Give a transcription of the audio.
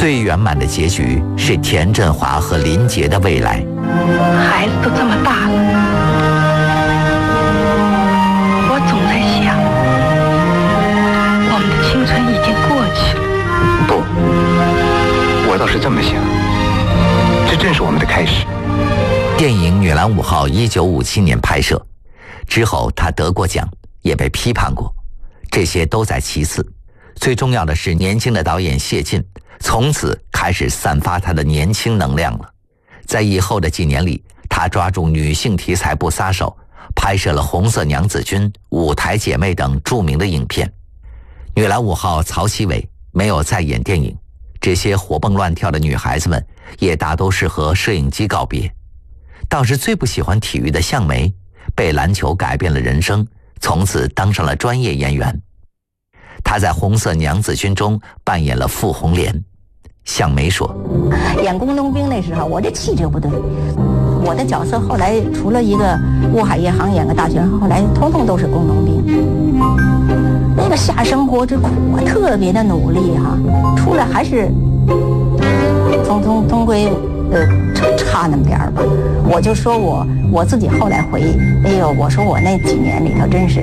最圆满的结局是田振华和林杰的未来。 孩子都这么大了，我总在想，我们的青春已经过去了。 不，我倒是这么想，这正是我们的开始。 电影《女篮5号》1957年拍摄之后，他得过奖，也被批判过，这些都在其次。最重要的是，年轻的导演谢晋从此开始散发他的年轻能量了。在以后的几年里，他抓住女性题材不撒手，拍摄了《红色娘子军》《舞台姐妹》等著名的影片。女篮5号曹希伟没有再演电影，这些活蹦乱跳的女孩子们也大都是和摄影机告别。倒是最不喜欢体育的向梅，被篮球改变了人生，从此当上了专业演员。她在《红色娘子军》中扮演了傅红莲。向梅说， 演工农兵那时候，我这气质不对，我的角色后来除了一个乌海夜航演个大学生，后来通通都是工农兵。那个下生活之苦啊，特别的努力哈，出来还是终归差那么点儿吧。我就说我自己后来回忆，哎呦，我说我那几年里头真是